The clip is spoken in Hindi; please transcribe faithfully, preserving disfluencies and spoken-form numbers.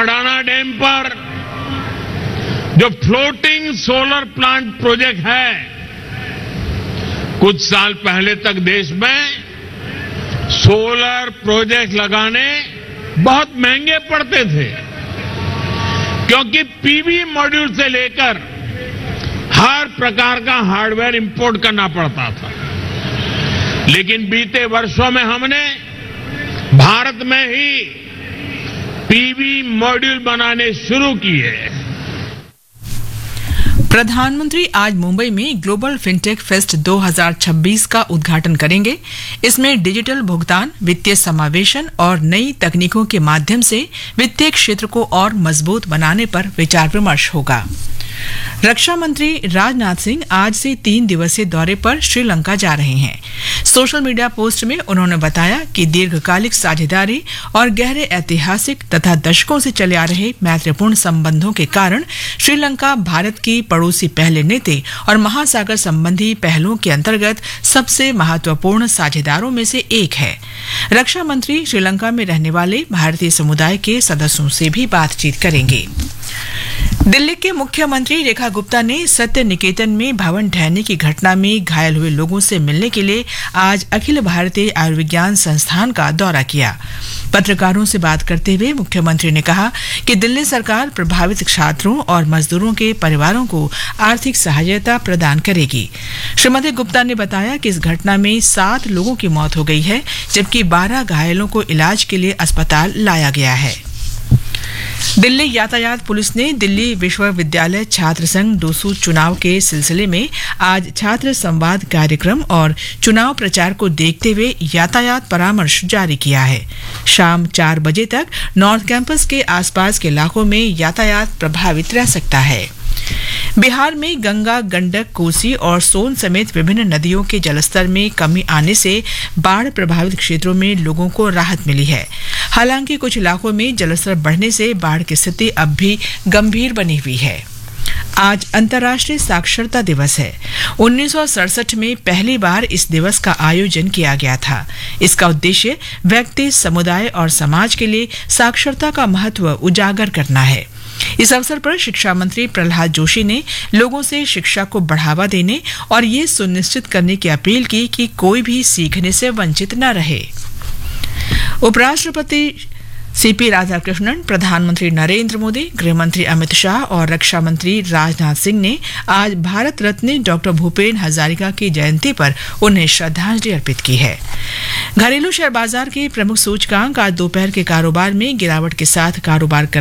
अडाना डैम पर जो फ्लोटिंग सोलर प्लांट प्रोजेक्ट है, कुछ साल पहले तक देश में सोलर प्रोजेक्ट लगाने बहुत महंगे पड़ते थे, क्योंकि पीवी मॉड्यूल से लेकर हर प्रकार का हार्डवेयर इंपोर्ट करना पड़ता था। लेकिन बीते वर्षों में हमने भारत में ही पीवी मॉड्यूल बनाने शुरू किए। प्रधानमंत्री आज मुंबई में ग्लोबल फिनटेक फेस्ट दो हज़ार छब्बीस का उद्घाटन करेंगे। इसमें डिजिटल भुगतान, वित्तीय समावेशन और नई तकनीकों के माध्यम से वित्तीय क्षेत्र को और मजबूत बनाने पर विचार विमर्श होगा। रक्षा मंत्री राजनाथ सिंह आज से तीन दिवसीय दौरे पर श्रीलंका जा रहे हैं। सोशल मीडिया पोस्ट में उन्होंने बताया कि दीर्घकालिक साझेदारी और गहरे ऐतिहासिक तथा दशकों से चले आ रहे मैत्रीपूर्ण संबंधों के कारण श्रीलंका भारत की पड़ोसी पहले नेता और महासागर संबंधी पहलुओं के अंतर्गत सबसे महत्वपूर्ण साझेदारों में से एक है। रक्षा मंत्री श्रीलंका में रहने वाले भारतीय समुदाय के सदस्यों से भी बातचीत करेंगे। दिल्ली के मुख्यमंत्री रेखा गुप्ता ने सत्य निकेतन में भवन ढहने की घटना में घायल हुए लोगों से मिलने के लिए आज अखिल भारतीय आयुर्विज्ञान संस्थान का दौरा किया। पत्रकारों से बात करते हुए मुख्यमंत्री ने कहा कि दिल्ली सरकार प्रभावित छात्रों और मजदूरों के परिवारों को आर्थिक सहायता प्रदान करेगी। श्रीमती गुप्ता ने बताया कि इस घटना में सात लोगों की मौत हो गई है, जबकि बारह घायलों को इलाज के लिए अस्पताल लाया गया है। दिल्ली यातायात पुलिस ने दिल्ली विश्वविद्यालय छात्र संघ डूसू चुनाव के सिलसिले में आज छात्र संवाद कार्यक्रम और चुनाव प्रचार को देखते हुए यातायात परामर्श जारी किया है। शाम चार बजे तक नॉर्थ कैंपस के आसपास के इलाकों में यातायात प्रभावित रह सकता है। बिहार में गंगा, गंडक, कोसी और सोन समेत विभिन्न नदियों के जलस्तर में कमी आने से बाढ़ प्रभावित क्षेत्रों में लोगों को राहत मिली है। हालांकि कुछ इलाकों में जलस्तर बढ़ने से बाढ़ की स्थिति अब भी गंभीर बनी हुई है। आज अंतर्राष्ट्रीय साक्षरता दिवस है। उन्नीस सौ सड़सठ में पहली बार इस दिवस का आयोजन किया गया था। इसका उद्देश्य व्यक्ति, समुदाय और समाज के लिए साक्षरता का महत्व उजागर करना है। इस अवसर पर शिक्षा मंत्री प्रहलाद जोशी ने लोगों से शिक्षा को बढ़ावा देने और ये सुनिश्चित करने की अपील की कि कोई भी सीखने से वंचित न रहे। उपराष्ट्रपति सीपी राधाकृष्णन, प्रधानमंत्री नरेंद्र मोदी, गृहमंत्री अमित शाह और रक्षा मंत्री राजनाथ सिंह ने आज भारत रत्न डॉक्टर भूपेन हजारिका की जयंती पर उन्हें श्रद्धांजलि अर्पित की है। घरेलू शेयर बाजार के प्रमुख सूचकांक आज दोपहर के कारोबार में गिरावट के साथ कारोबार कर